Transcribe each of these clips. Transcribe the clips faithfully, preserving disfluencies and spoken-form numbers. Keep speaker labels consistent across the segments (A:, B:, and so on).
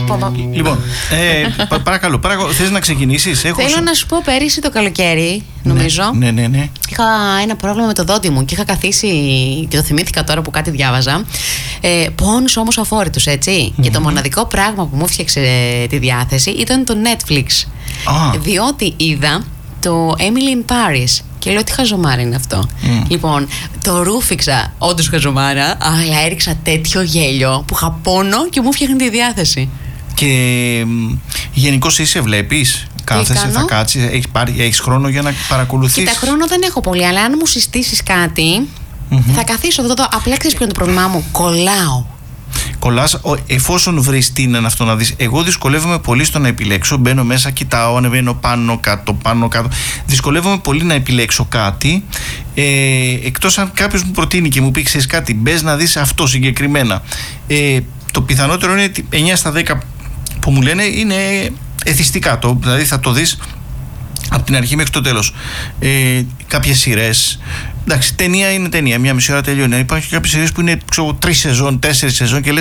A: Λοιπόν, ε, πα, παρακαλώ, παρακαλώ, θες να ξεκινήσεις? Έχω
B: Θέλω
A: σου...
B: να σου πω, πέρυσι το καλοκαίρι, νομίζω.
A: Ναι, ναι, ναι.
B: Είχα ένα πρόβλημα με το δόντι μου και είχα καθίσει. Και το θυμήθηκα τώρα που κάτι διάβαζα. Ε, Πόνους όμως αφόρητους, έτσι. Mm-hmm. Και το μοναδικό πράγμα που μου έφτιαξε τη διάθεση ήταν το Netflix. Ah. Διότι είδα το Emily in Paris. Και λέω τι χαζομάρα είναι αυτό. Mm. Λοιπόν, το ρούφηξα, όντως χαζομάρα, αλλά έριξα τέτοιο γέλιο που είχα πόνο και μου φτιάχνει τη διάθεση.
A: Και γενικώς είσαι, βλέπεις, κάθεσαι, θα κάτσεις, έχεις, πάρει, έχεις χρόνο για να παρακολουθείς?
B: Κοίτα, χρόνο δεν έχω πολύ, αλλά αν μου συστήσεις κάτι, mm-hmm. θα καθίσω εδώ. Απλά ξέρεις ποιο είναι το πρόβλημά μου? Κολλάω.
A: Κολλάς, εφόσον βρεις τι είναι αυτό να δεις. Εγώ δυσκολεύομαι πολύ στο να επιλέξω. Μπαίνω μέσα, κοιτάω, ανεβαίνω πάνω κάτω, πάνω κάτω. Δυσκολεύομαι πολύ να επιλέξω κάτι. Ε, εκτός αν κάποιος μου προτείνει και μου πει, ξέρεις κάτι, μπες να δεις αυτό συγκεκριμένα. Ε, το πιθανότερο είναι εννιά στα δέκα που μου λένε είναι εθιστικά. Το, δηλαδή θα το δεις από την αρχή μέχρι το τέλος. Ε, κάποιες σειρές. Εντάξει, ταινία είναι ταινία, μία μισή ώρα τελειώνει. Υπάρχουν και κάποιες σειρές που είναι ξέρω, τρεις σεζόν, τέσσερις σεζόν και λες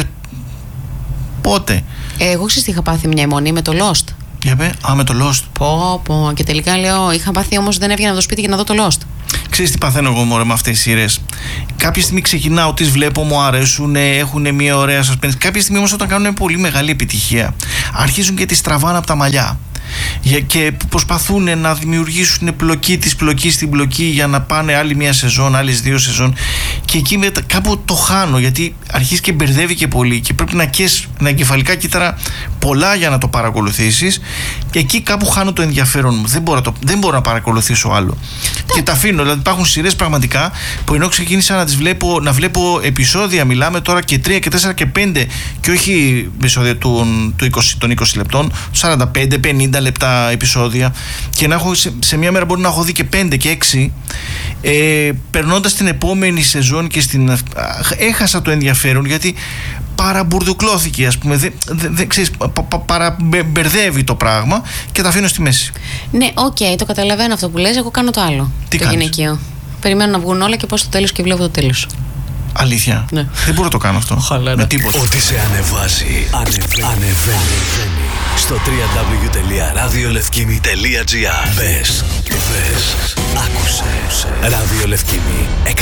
A: πότε.
B: Εγώ ξέρεις τι είχα πάθει μια αιμονή με το Lost.
A: Για πέ, α, με το Lost.
B: Πω, πω. Και τελικά λέω, είχα πάθει όμως δεν έβγαινα από το σπίτι για να δω το Lost.
A: Ξέρεις τι παθαίνω εγώ μωρέ με αυτές τις σειρές? Κάποια στιγμή ξεκινάω, τις βλέπω, μου αρέσουν, έχουν μια ωραία suspense. Κάποια στιγμή όμως όταν κάνουν πολύ μεγάλη επιτυχία, αρχίζουν και τις τραβάνε από τα μαλλιά. Και προσπαθούν να δημιουργήσουν πλοκή της πλοκής στην πλοκή για να πάνε άλλη μια σεζόν, άλλες δύο σεζόν. Και εκεί μετά, κάπου το χάνω, γιατί αρχίζει και μπερδεύει και πολύ και πρέπει να καίς να εγκεφαλικά κύτταρα πολλά για να το παρακολουθήσεις. Και εκεί κάπου χάνω το ενδιαφέρον μου. Δεν μπορώ, το, δεν μπορώ να παρακολουθήσω άλλο. Και τα αφήνω. Δηλαδή υπάρχουν σειρές πραγματικά που ενώ ξεκίνησα να τις βλέπω, να βλέπω επεισόδια, μιλάμε τώρα και τρία και τέσσερα και πέντε, και όχι επεισόδια των είκοσι λεπτών, σαράντα πέντε πενήντα λεπτά επεισόδια, και να έχω σε, σε μια μέρα μπορεί να έχω δει και πέντε και έξι, ε, περνώντας την επόμενη σεζόν και στην, α, έχασα το ενδιαφέρον, γιατί παραμπουρδουκλώθηκε, ας πούμε, δεν δε, δε, ξέρεις, πα, πα, παραμπερδεύει το πράγμα και τα αφήνω στη μέση.
B: Ναι, οκ, okay, το καταλαβαίνω αυτό που λες. Εγώ κάνω το άλλο.
A: Τι
B: το
A: κάνεις?
B: Γυναικείο. Περιμένω να βγουν όλα και πάω στο τέλος και βλέπω το τέλος.
A: Αλήθεια? Ναι. Δεν μπορώ να το κάνω αυτό.
C: Χαλάρα.
A: Με τίποτα.
C: Ό,τι σε ανεβάζει, ανεβαίνει. ανεβαίνει. Στο double-u double-u double-u τελεία ραδιολευκήμι τελεία τζι άρ. Μπες, μπες, άκουσε. Ραδιολευκήμι εκατό